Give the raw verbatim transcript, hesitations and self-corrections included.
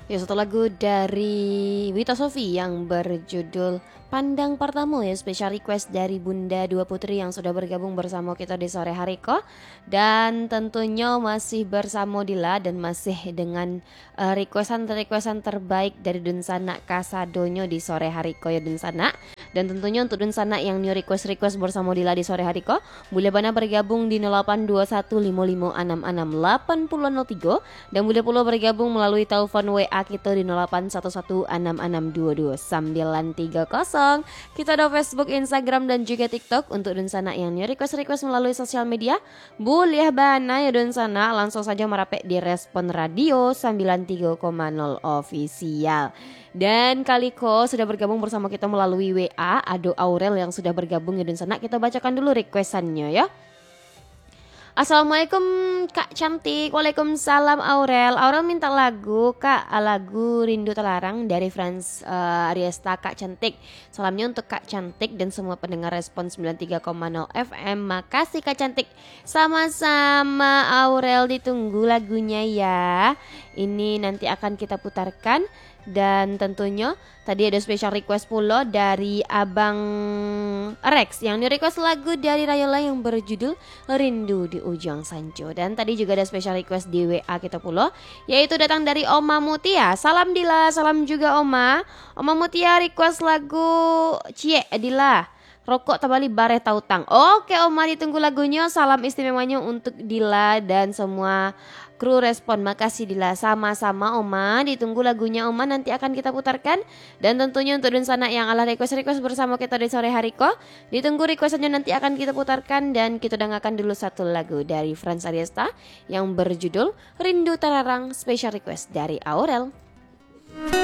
Ya, satu lagu dari Wita Sofi yang berjudul Pandang Pertama ya, special request dari Bunda Dua Putri yang sudah bergabung bersama kita di sore hari kok. Dan tentunya masih bersama Dila dan masih dengan uh, requestan-requestan terbaik dari Dunsana Kasadonyo di sore hari kok ya Dunsana. Dan tentunya untuk Dunsana yang new request-request bersama Dila di sore hari kok, boleh bana bergabung di nol delapan dua satu lima lima enam enam delapan nol nol tiga dan boleh pula bergabung melalui telepon W A kita di nol delapan satu satu enam enam dua dua sembilan tiga nol. Kita ada Facebook, Instagram dan juga TikTok. Untuk Dunsana yang new request-request melalui sosial media, boleh bana ya Dunsana langsung saja merapek di Respon Radio sembilan tiga koma nol official. Dan Kaliko sudah bergabung bersama kita melalui W A. Ado Aurel yang sudah bergabung ya Dunsana. Kita bacakan dulu requestannya ya. Assalamualaikum Kak Cantik. Waalaikumsalam Aurel. Aurel minta lagu Kak, lagu Rindu Terlarang dari Franz uh, Ariesta Kak Cantik. Salamnya untuk Kak Cantik dan semua pendengar Respon sembilan tiga koma nol F M. Makasih Kak Cantik. Sama-sama Aurel, ditunggu lagunya ya. Ini nanti akan kita putarkan. Dan tentunya tadi ada special request pula dari Abang Rex yang di request lagu dari Rayola yang berjudul Rindu di Ujung Sanco. Dan tadi juga ada special request di W A kita pula, yaitu datang dari Oma Mutia. Salam Dila, salam juga Oma. Oma Mutia request lagu Cie Dila, Rokok Tabali Bare Tautang. Oke Oma, ditunggu lagunya. Salam istimewanya untuk Dila dan semua kru Respon. Makasih Dila. Sama-sama Oma, ditunggu lagunya Oma, nanti akan kita putarkan. Dan tentunya untuk Dunsana yang ala request-request bersama kita di sore hari kok, ditunggu requestannya nanti akan kita putarkan. Dan kita dengarkan dulu satu lagu dari Franz Ariesta yang berjudul Rindu Terlarang, special request dari Aurel.